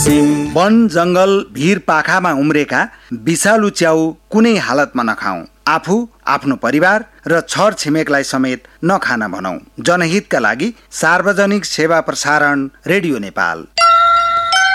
वन जंगल भिर पाखामा उम्रेका विषालु च्याउ कुनै हालतमा नखाऊ। आफू, आफ्नो परिवार र छर छिमेकलाई समेत नखान भनौं। जनहितका लागि सार्वजनिक सेवा प्रसारण रेडियो नेपाल।